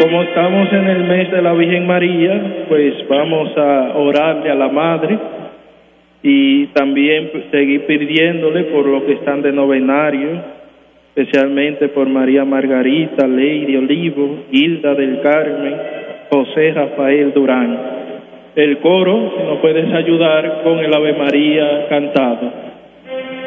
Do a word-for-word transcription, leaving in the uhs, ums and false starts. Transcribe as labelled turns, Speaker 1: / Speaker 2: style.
Speaker 1: como estamos en el mes de la Virgen María, pues vamos a orarle a la Madre y también seguir pidiéndole por los que están de novenario, especialmente por María Margarita, Lady Olivo, Hilda del Carmen, José Rafael Durán. El coro, si nos puedes ayudar con el Ave María cantado.